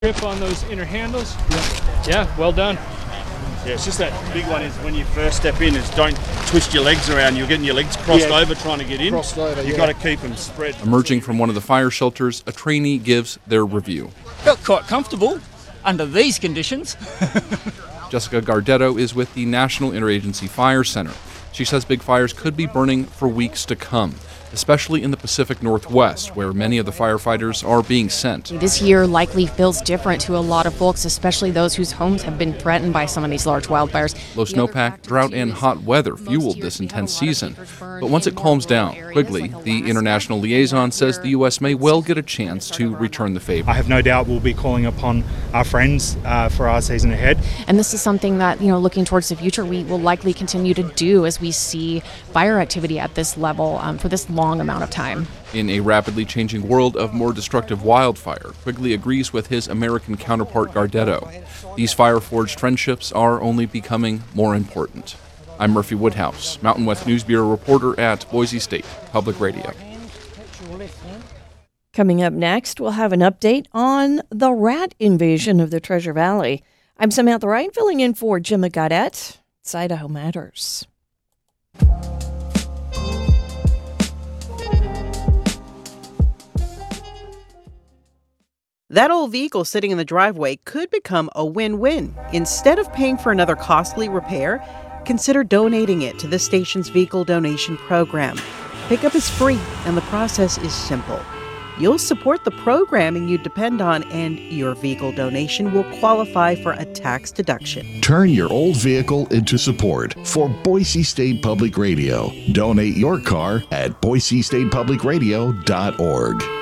Grip on those inner handles. Yeah, well done. Yeah, it's just that big one is when you first step in is don't twist your legs around. You're getting your legs crossed over trying to get in. You've got to keep them spread. Emerging from one of the fire shelters, a trainee gives their review. Felt quite comfortable under these conditions. Jessica Gardetto is with the National Interagency Fire Center. She says big fires could be burning for weeks to come, especially in the Pacific Northwest, where many of the firefighters are being sent. This year likely feels different to a lot of folks, especially those whose homes have been threatened by some of these large wildfires. Low snowpack, drought, and hot weather fueled this intense season. But once it calms down, Quigley, the international liaison, says the U.S. may well get a chance to return the favor. I have no doubt we'll be calling upon our friends for our season ahead. And this is something that, looking towards the future, we will likely continue to do as we see fire activity at this level for this long amount of time. In a rapidly changing world of more destructive wildfire, Quigley agrees with his American counterpart Gardetto. These fire-forged friendships are only becoming more important. I'm Murphy Woodhouse, Mountain West News Bureau reporter at Boise State Public Radio. Coming up next, we'll have an update on the rat invasion of the Treasure Valley. I'm Samantha Ryan, filling in for Jim Gaudette. It's Idaho Matters. That old vehicle sitting in the driveway could become a win-win. Instead of paying for another costly repair, consider donating it to the station's vehicle donation program. Pickup is free, and the process is simple. You'll support the programming you depend on, and your vehicle donation will qualify for a tax deduction. Turn your old vehicle into support for Boise State Public Radio. Donate your car at boisestatepublicradio.org.